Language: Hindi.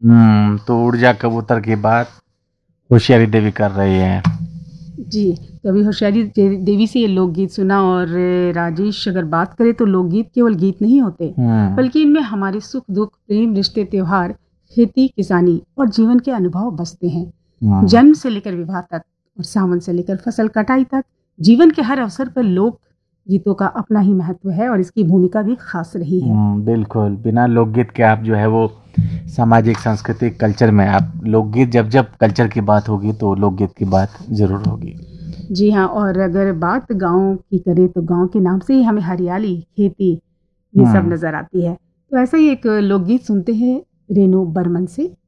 तो ऊर्जा कबूतर की बात होशियारी देवी कर रही है। जी, कभी होशियारी देवी से ये लोकगीत सुना। और राजेश, अगर बात करें तो लोकगीत केवल गीत नहीं होते, बल्कि इनमें हमारे सुख दुख, प्रेम, रिश्ते, त्योहार, खेती, किसानी और जीवन के अनुभव बसते हैं। जन्म से लेकर विवाह तक और सावन से लेकर फसल कटाई तक, जीवन के हर अवसर पर लोक गीतों का अपना ही महत्व है और इसकी भूमिका भी खास रही है। बिल्कुल, बिना लोकगीत के आप जो है वो सामाजिक सांस्कृतिक कल्चर में आप लोकगीत, जब जब कल्चर की बात होगी तो लोकगीत की बात जरूर होगी। जी हाँ, और अगर बात गांव की करें तो गांव के नाम से ही हमें हरियाली, खेती, ये सब नजर आती है। तो ऐसा ही एक लोकगीत सुनते हैं रेणु बर्मन से।